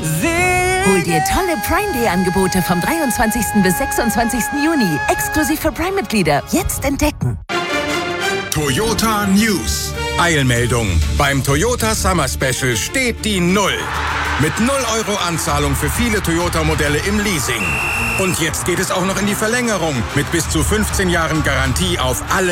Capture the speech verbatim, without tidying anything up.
Hol dir tolle Prime Day Angebote vom dreiundzwanzigsten bis sechsundzwanzigsten Juni. Exklusiv für Prime-Mitglieder. Jetzt entdecken. Toyota News. Eilmeldung. Beim Toyota Summer Special steht die Null. Mit null Euro Anzahlung für viele Toyota-Modelle im Leasing. Und jetzt geht es auch noch in die Verlängerung mit bis zu fünfzehn Jahren Garantie auf alle